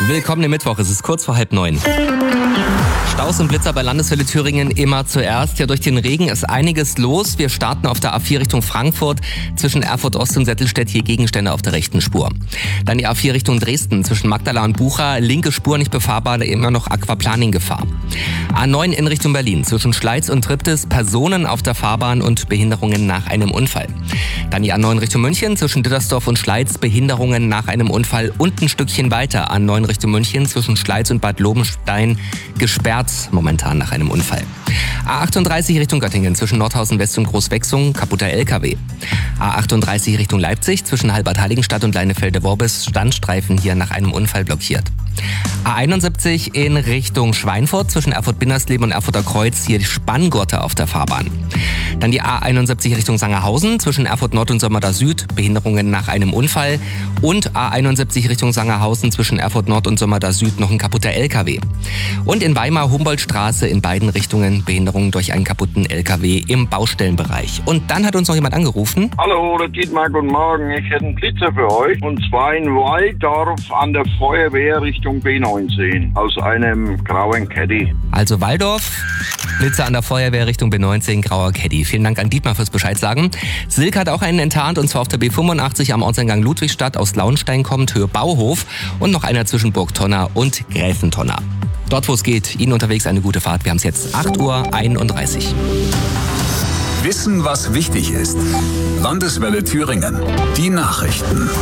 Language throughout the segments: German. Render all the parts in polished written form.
Willkommen im Mittwoch, es ist kurz vor 8:30. Staus und Blitzer bei Landeswelle Thüringen immer zuerst. Ja, durch den Regen ist einiges los. Wir starten auf der A4 Richtung Frankfurt. Zwischen Erfurt Ost und Settelstedt hier Gegenstände auf der rechten Spur. Dann die A4 Richtung Dresden. Zwischen Magdala und Bucha. Linke Spur nicht befahrbar, immer noch Aquaplaning-Gefahr. A9 in Richtung Berlin. Zwischen Schleiz und Triptis Personen auf der Fahrbahn und Behinderungen nach einem Unfall. Dann die A9 Richtung München. Zwischen Dittersdorf und Schleiz Behinderungen nach einem Unfall. Und ein Stückchen weiter A9 Richtung München. Zwischen Schleiz und Bad Lobenstein gesperrt momentan nach einem Unfall. A38 Richtung Göttingen zwischen Nordhausen West und Großwechsung, kaputter LKW. A38 Richtung Leipzig zwischen Halbert-Heiligenstadt und Leinefelde-Worbis, Standstreifen hier nach einem Unfall blockiert. A71 in Richtung Schweinfurt zwischen Erfurt-Bindersleben und Erfurter Kreuz, hier die Spanngurte auf der Fahrbahn. Dann die A71 Richtung Sangerhausen zwischen Erfurt Nord und Sömmerda Süd, Behinderungen nach einem Unfall. Und A71 Richtung Sangerhausen zwischen Erfurt Nord und Sömmerda Süd noch ein kaputter LKW. Und in Weimar Humboldtstraße in beiden Richtungen Behinderungen durch einen kaputten LKW im Baustellenbereich. Und dann hat uns noch jemand angerufen. Hallo, das geht mal, guten Morgen. Ich hätte einen Blitzer für euch. Und zwar in Walldorf an der Feuerwehr Richtung B19 aus einem grauen Caddy. Also Walldorf, Blitzer an der Feuerwehr Richtung B19, grauer Caddy. Vielen Dank an Dietmar fürs Bescheid sagen. Silke hat auch einen enttarnt und zwar auf der B85 am Ortseingang Ludwigstadt aus Launstein kommt, Höhe Bauhof und noch einer zwischen Burgtonner und Gräfentonner. Dort, wo es geht, Ihnen unterwegs eine gute Fahrt. Wir haben es jetzt 8:31 Uhr. Wissen, was wichtig ist. Landeswelle Thüringen. Die Nachrichten.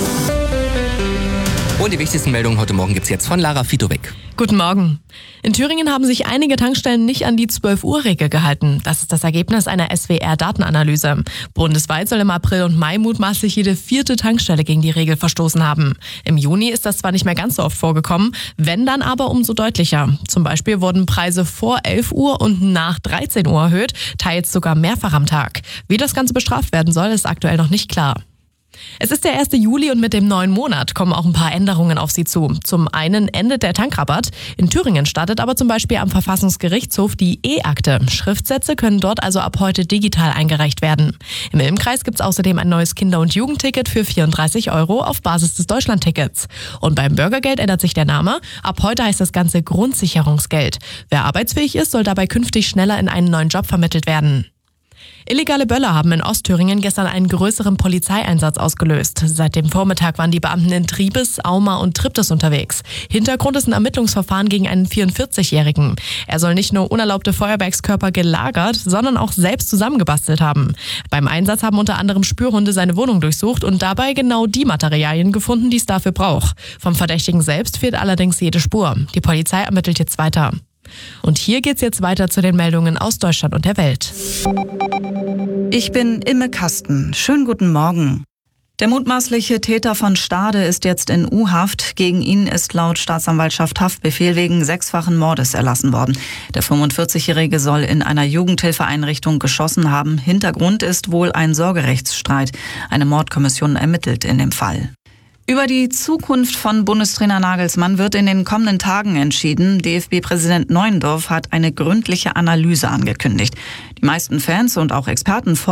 Und die wichtigsten Meldungen heute Morgen gibt's jetzt von Lara Fitowek. Guten Morgen. In Thüringen haben sich einige Tankstellen nicht an die 12-Uhr-Regel gehalten. Das ist das Ergebnis einer SWR-Datenanalyse. Bundesweit soll im April und Mai mutmaßlich jede 4. Tankstelle gegen die Regel verstoßen haben. Im Juni ist das zwar nicht mehr ganz so oft vorgekommen, wenn dann aber umso deutlicher. Zum Beispiel wurden Preise vor 11 Uhr und nach 13 Uhr erhöht, teils sogar mehrfach am Tag. Wie das Ganze bestraft werden soll, ist aktuell noch nicht klar. Es ist der 1. Juli und mit dem neuen Monat kommen auch ein paar Änderungen auf Sie zu. Zum einen endet der Tankrabatt. In Thüringen startet aber zum Beispiel am Verfassungsgerichtshof die E-Akte. Schriftsätze können dort also ab heute digital eingereicht werden. Im Ilmkreis gibt es außerdem ein neues Kinder- und Jugendticket für 34 € auf Basis des Deutschlandtickets. Und beim Bürgergeld ändert sich der Name. Ab heute heißt das Ganze Grundsicherungsgeld. Wer arbeitsfähig ist, soll dabei künftig schneller in einen neuen Job vermittelt werden. Illegale Böller haben in Ostthüringen gestern einen größeren Polizeieinsatz ausgelöst. Seit dem Vormittag waren die Beamten in Triebes, Auma und Triptis unterwegs. Hintergrund ist ein Ermittlungsverfahren gegen einen 44-Jährigen. Er soll nicht nur unerlaubte Feuerwerkskörper gelagert, sondern auch selbst zusammengebastelt haben. Beim Einsatz haben unter anderem Spürhunde seine Wohnung durchsucht und dabei genau die Materialien gefunden, die es dafür braucht. Vom Verdächtigen selbst fehlt allerdings jede Spur. Die Polizei ermittelt jetzt weiter. Und hier geht's jetzt weiter zu den Meldungen aus Deutschland und der Welt. Ich bin Imme Kasten. Schönen guten Morgen. Der mutmaßliche Täter von Stade ist jetzt in U-Haft. Gegen ihn ist laut Staatsanwaltschaft Haftbefehl wegen 6-fachen Mordes erlassen worden. Der 45-Jährige soll in einer Jugendhilfeeinrichtung geschossen haben. Hintergrund ist wohl ein Sorgerechtsstreit. Eine Mordkommission ermittelt in dem Fall. Über die Zukunft von Bundestrainer Nagelsmann wird in den kommenden Tagen entschieden. DFB-Präsident Neuendorf hat eine gründliche Analyse angekündigt. Die meisten Fans und auch Experten